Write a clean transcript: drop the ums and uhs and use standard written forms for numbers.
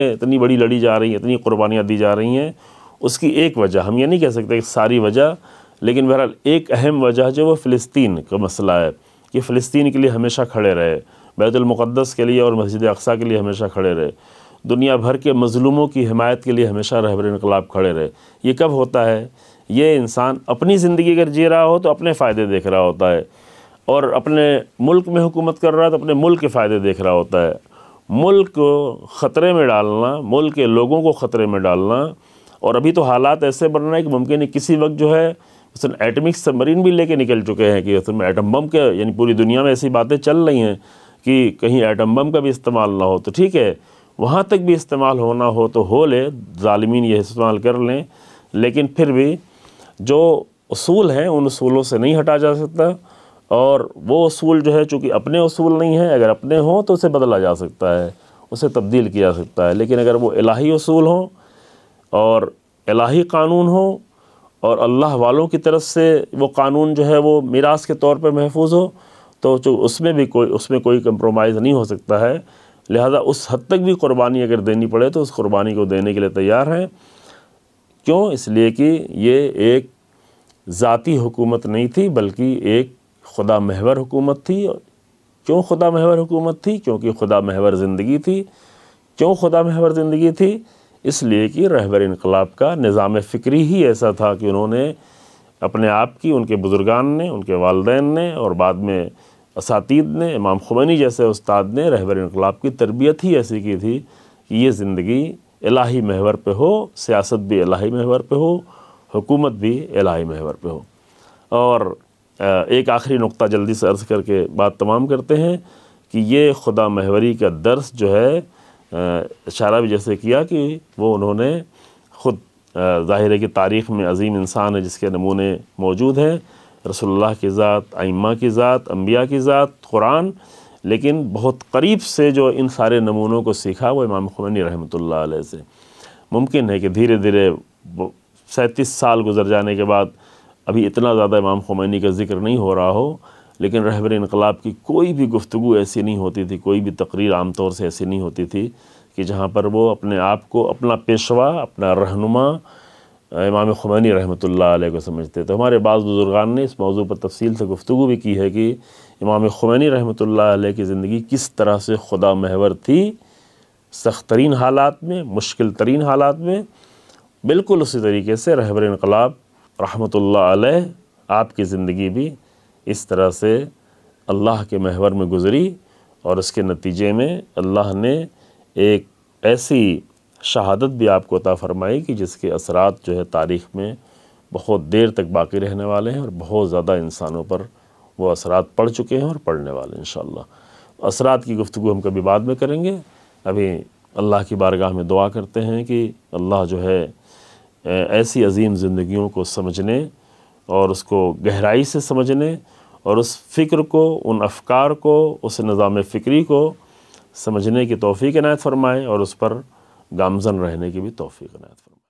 اتنی بڑی لڑی جا رہی ہیں، اتنی قربانیاں دی جا رہی ہیں، اس کی ایک وجہ، ہم یہ نہیں کہہ سکتے کہ ساری وجہ، لیکن بہرحال ایک اہم وجہ جو وہ فلسطین کا مسئلہ ہے کہ فلسطین کے لیے ہمیشہ کھڑے رہے، بیت المقدس کے لیے اور مسجد اقصیٰ کے لیے ہمیشہ کھڑے رہے، دنیا بھر کے مظلوموں کی حمایت کے لیے ہمیشہ رہبر انقلاب کھڑے رہے۔ یہ کب ہوتا ہے؟ یہ انسان اپنی زندگی اگر جی رہا ہو تو اپنے فائدے دیکھ رہا ہوتا ہے، اور اپنے ملک میں حکومت کر رہا ہے تو اپنے ملک کے فائدے دیکھ رہا ہوتا ہے۔ ملک کو خطرے میں ڈالنا، ملک کے لوگوں کو خطرے میں ڈالنا، اور ابھی تو حالات ایسے بن رہے ہیں کہ ممکن ہے کسی وقت جو ہے مثلا ایٹمک سب مرین بھی لے کے نکل چکے ہیں کہ اصل میں ایٹم بم کے، یعنی پوری دنیا میں ایسی باتیں چل رہی ہیں کہ کہیں ایٹم بم کا بھی استعمال نہ ہو، تو ٹھیک ہے وہاں تک بھی استعمال ہونا ہو تو ہو لے، ظالمین یہ استعمال کر لیں، لیکن پھر بھی جو اصول ہیں ان اصولوں سے نہیں ہٹا جا سکتا، اور وہ اصول جو ہے چونکہ اپنے اصول نہیں ہیں، اگر اپنے ہوں تو اسے بدلا جا سکتا ہے، اسے تبدیل کیا جا سکتا ہے، لیکن اگر وہ الہی اصول ہوں اور الہی قانون ہوں اور اللہ والوں کی طرف سے وہ قانون جو ہے وہ میراث کے طور پر محفوظ ہو، تو اس میں کوئی کمپرومائز نہیں ہو سکتا ہے، لہذا اس حد تک بھی قربانی اگر دینی پڑے تو اس قربانی کو دینے کے لیے تیار ہیں۔ کیوں؟ اس لیے کہ یہ ایک ذاتی حکومت نہیں تھی بلکہ ایک خدا محور حکومت تھی۔ کیوں خدا محور حکومت تھی؟ کیونکہ خدا محور زندگی تھی۔ کیوں خدا محور زندگی تھی؟ اس لیے کہ رہبر انقلاب کا نظام فکری ہی ایسا تھا کہ انہوں نے اپنے آپ کی، ان کے بزرگان نے، ان کے والدین نے اور بعد میں اساتید نے، امام خمینی جیسے استاد نے رہبر انقلاب کی تربیت ہی ایسی کی تھی کہ یہ زندگی الہی محور پہ ہو، سیاست بھی الہی محور پہ ہو، حکومت بھی الہی محور پہ ہو۔ اور ایک آخری نقطہ جلدی سے عرض کر کے بات تمام کرتے ہیں کہ یہ خدا محوری کا درس جو ہے اشارہ بھی جیسے کیا کہ وہ انہوں نے خود، ظاہر ہے کہ تاریخ میں عظیم انسان ہے جس کے نمونے موجود ہیں، رسول اللہ کی ذات، ائمہ کی ذات، انبیاء کی ذات، قرآن، لیکن بہت قریب سے جو ان سارے نمونوں کو سیکھا وہ امام خمینی رحمۃ اللہ علیہ سے۔ ممکن ہے کہ دھیرے دھیرے 37 سال گزر جانے کے بعد ابھی اتنا زیادہ امام خمینی کا ذکر نہیں ہو رہا ہو، لیکن رہبر انقلاب کی کوئی بھی گفتگو ایسی نہیں ہوتی تھی، کوئی بھی تقریر عام طور سے ایسی نہیں ہوتی تھی کہ جہاں پر وہ اپنے آپ کو اپنا پیشوا، اپنا رہنما امام خمینی رحمۃ اللہ علیہ کو سمجھتے تھے۔ ہمارے بعض بزرگان نے اس موضوع پر تفصیل سے گفتگو بھی کی ہے کہ امام خمینی رحمۃ اللہ علیہ کی زندگی کس طرح سے خدا محور تھی، سخت ترین حالات میں، مشکل ترین حالات میں، بالکل اسی طریقے سے رہبر انقلاب رحمۃ اللہ علیہ آپ کی زندگی بھی اس طرح سے اللہ کے محور میں گزری، اور اس کے نتیجے میں اللہ نے ایک ایسی شہادت بھی آپ کو عطا فرمائی کہ جس کے اثرات جو ہے تاریخ میں بہت دیر تک باقی رہنے والے ہیں، اور بہت زیادہ انسانوں پر وہ اثرات پڑ چکے ہیں اور پڑنے والے ہیں انشاءاللہ۔ اثرات کی گفتگو ہم کبھی بعد میں کریں گے، ابھی اللہ کی بارگاہ میں دعا کرتے ہیں کہ اللہ جو ہے ایسی عظیم زندگیوں کو سمجھنے اور اس کو گہرائی سے سمجھنے اور اس فکر کو، ان افکار کو، اس نظام فکری کو سمجھنے کی توفیق عنایت فرمائے، اور اس پر گامزن رہنے کی بھی توفیق عنایت فرمائے۔